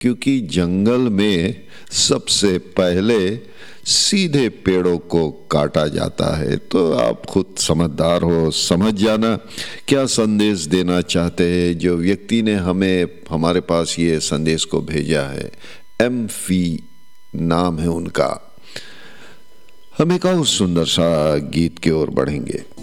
क्योंकि जंगल में सबसे पहले सीधे पेड़ों को काटा जाता है। तो आप खुद समझदार हो, समझ जाना क्या संदेश देना चाहते हैं। जो व्यक्ति ने हमारे पास ये संदेश को भेजा है, एम.फी. नाम है उनका। हम एक और सुंदर सा गीत की ओर बढ़ेंगे।